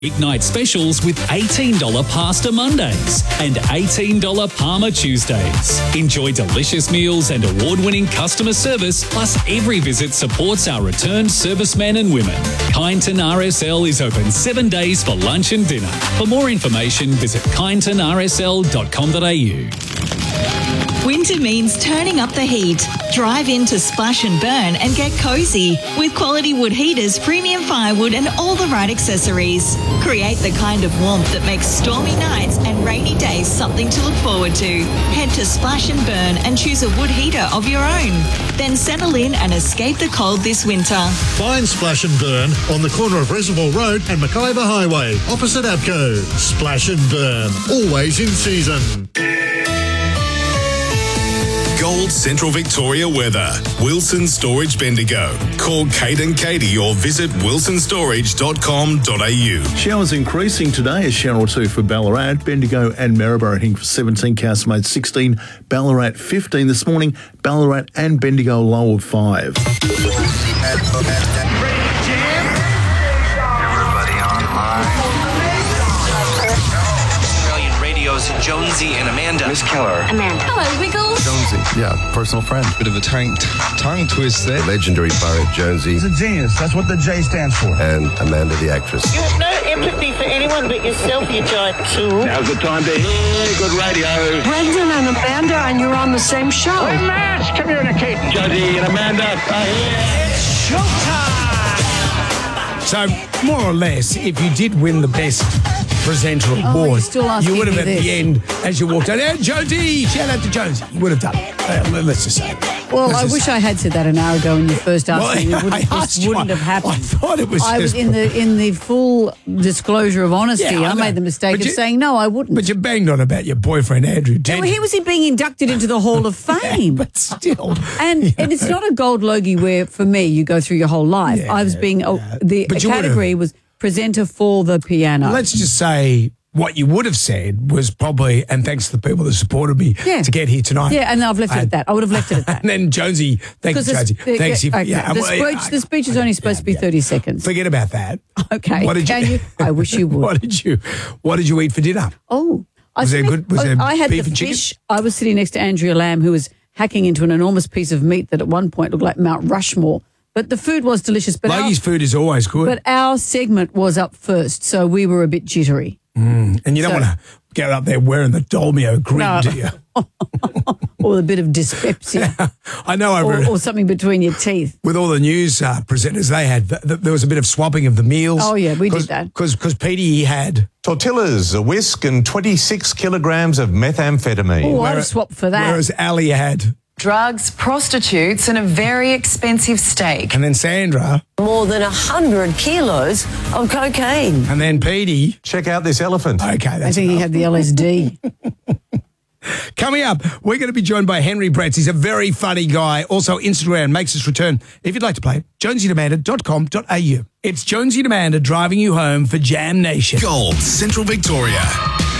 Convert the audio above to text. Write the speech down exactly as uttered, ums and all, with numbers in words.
Ignite specials with eighteen dollars Pasta Mondays and eighteen dollars Parma Tuesdays. Enjoy delicious meals and award-winning customer service, plus every visit supports our returned servicemen and women. Kyneton R S L is open seven days for lunch and dinner. For more information, visit kyneton r s l dot com dot a u. Winter means turning up the heat. Drive into Splash and Burn and get cosy with quality wood heaters, premium firewood and all the right accessories. Create the kind of warmth that makes stormy nights and rainy days something to look forward to. Head to Splash and Burn and choose a wood heater of your own. Then settle in and escape the cold this winter. Find Splash and Burn on the corner of Reservoir Road and Mackayba Highway, opposite Abco. Splash and Burn, always in season. Gold Central Victoria weather. Wilson Storage Bendigo. Call Kate and Katie or visit wilson storage dot com dot a u. Showers increasing today, a shower or two for Ballarat, Bendigo and Maryborough hitting for seventeen, Castlemate sixteen, Ballarat fifteen this morning, Ballarat and Bendigo low of five. Jonesy and Amanda. Miss Keller. Amanda. Hello, Wiggles. Jonesy. Yeah, personal friend. Bit of a tongue, tongue twist there. The legendary pirate Jonesy. He's a genius. That's what the J stands for. And Amanda, the actress. You have no empathy for anyone but yourself, you giant tool. Now's the time to hear good radio. Brendan and Amanda, and you're on the same show. We're mass communicating. Jonesy and Amanda are here. It's showtime. So, more or less, if you did win the best presenter award, oh, you would have at this. the end, as you walked out, hey, Jonesy, shout out to Jonesy. You would have done it. Uh, let's just say. Well, let's I wish say. I had said that an hour ago when you first asked well, me. It wouldn't, I this wouldn't you, have happened. I thought it was I just... was in the in the full disclosure of honesty. Yeah, I, I made the mistake but of you, saying, no, I wouldn't. But you banged on about your boyfriend, Andrew. Yeah, well, he was being inducted into the Hall of Fame. Yeah, but still. And, yeah. and it's not a gold logie where, for me, you go through your whole life. Yeah, I was being... Oh, yeah. the But category was presenter for the piano. Let's just say... What you would have said was probably, and thanks to the people that supported me yeah. to get here tonight. Yeah, and I've left it at that. I would have left it at that. And then Jonesy, thank you, Jonesy. The, Thanks. okay. Yeah, the, well, speech, yeah, the speech is only supposed yeah, to be yeah. thirty seconds. Forget about that. Okay. What did Can you, you? I wish you would. What did you What did you eat for dinner? Oh. I was there sitting, good? Was there I had beef the and chicken? fish. I was sitting next to Andrea Lamb, who was hacking into an enormous piece of meat that at one point looked like Mount Rushmore. But the food was delicious. But Logie's our, food is always good. But our segment was up first, so we were a bit jittery. Mm. And you don't so, want to get up there wearing the Dolmio grin, no. do you? Or a bit of dyspepsia. I know. Over, or, or something between your teeth. With all the news uh, presenters they had, th- th- there was a bit of swapping of the meals. Oh, yeah, we did that. Because Petey, he had... tortillas, a whisk and twenty-six kilograms of methamphetamine. Oh, I'd swap for that. Whereas Ali had... drugs, prostitutes, and a very expensive steak. And then Sandra... more than one hundred kilos of cocaine. And then Petey... check out this elephant. Okay, that's I think enough. he had the L S D. Coming up, we're going to be joined by Henry Bretz. He's a very funny guy. Also, Instagram makes its return. If you'd like to play, jonesy and amanda dot com dot a u. It's Jonesy and Amanda driving you home for Jam Nation. Gold Central Victoria.